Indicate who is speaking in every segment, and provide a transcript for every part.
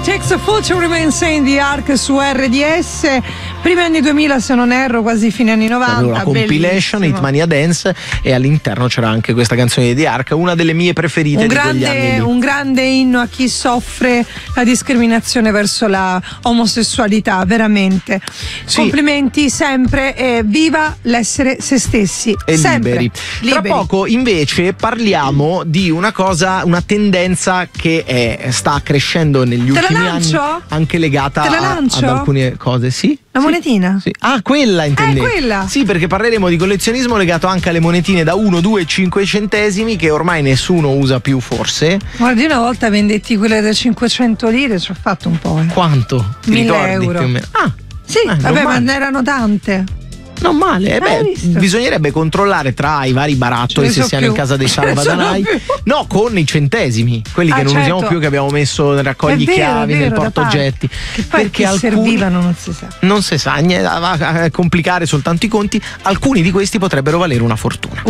Speaker 1: Takes a Fool to Remain Sane di Ark su RDS, primi anni 2000 se non erro, quasi fine anni 90.
Speaker 2: Una compilation, Hitmania Dance, e all'interno c'era anche questa canzone di Ark, una delle mie preferite di quegli anni lì.
Speaker 1: Un grande inno a chi soffre la discriminazione verso la omosessualità, veramente. Sì. Complimenti sempre e viva l'essere se stessi
Speaker 2: e
Speaker 1: sempre
Speaker 2: liberi. Tra poco invece parliamo di una cosa, una tendenza che sta crescendo negli ultimi anni, anche legata ad alcune cose. Sì?
Speaker 1: La monetina?
Speaker 2: Sì. Ah, quella intendevo.
Speaker 1: Quella.
Speaker 2: Sì, perché parleremo di collezionismo legato anche alle monetine da 1, 2 e 5 centesimi che ormai nessuno usa più, forse.
Speaker 1: Guardi, una volta vendetti quelle da 500 lire, ci ho fatto un po'.
Speaker 2: Quanto?
Speaker 1: 1000 euro.
Speaker 2: Più o meno? Ah,
Speaker 1: sì, vabbè, ma ne erano tante.
Speaker 2: Non male, bisognerebbe controllare tra i vari barattoli se siamo in casa dei salvadanai. No, con i centesimi, quelli che non usiamo più, che abbiamo messo nel raccogli chiavi, nel portaoggetti.
Speaker 1: Che poi perché alcuni servivano non si sa.
Speaker 2: Non si sa, a complicare soltanto i conti. Alcuni di questi potrebbero valere una fortuna.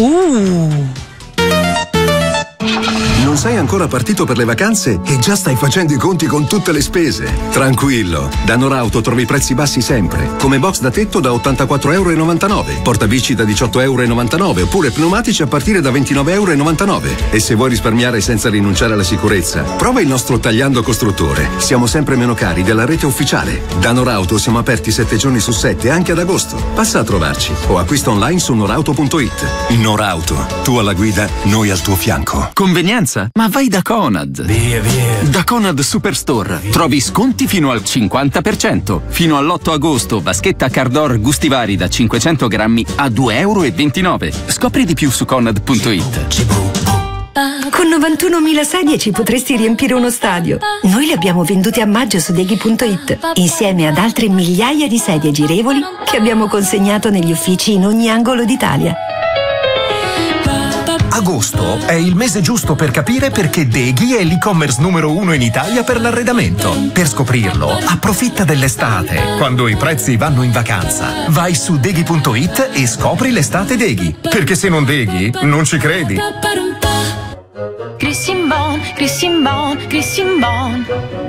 Speaker 3: Non sei ancora partito per le vacanze e già stai facendo i conti con tutte le spese? Tranquillo, da Norauto trovi prezzi bassi sempre, come box da tetto da 84,99 €, portabici da 18,99 € oppure pneumatici a partire da 29,99 €. E se vuoi risparmiare senza rinunciare alla sicurezza, prova il nostro Tagliando Costruttore. Siamo sempre meno cari della rete ufficiale. Da Norauto siamo aperti 7 giorni su 7 anche ad agosto. Passa a trovarci o acquista online su norauto.it. Norauto, tu alla guida, noi al tuo fianco.
Speaker 4: Convenienza? Ma vai da Conad. Via. Da Conad Superstore trovi sconti fino al 50%. Fino all'8 agosto, vaschetta Cardor gusti vari da 500 grammi a 2,29 €. Scopri di più su Conad.it.
Speaker 5: Con 91.000 sedie ci potresti riempire uno stadio. Noi le abbiamo vendute a maggio su Deghi.it, insieme ad altre migliaia di sedie girevoli che abbiamo consegnato negli uffici in ogni angolo d'Italia.
Speaker 6: Agosto è il mese giusto per capire perché Deghi è l'e-commerce numero 1 in Italia per l'arredamento. Per scoprirlo, approfitta dell'estate, quando i prezzi vanno in vacanza. Vai su Deghi.it e scopri l'estate Deghi. Perché se non Deghi, non ci credi.
Speaker 7: Christian Bon,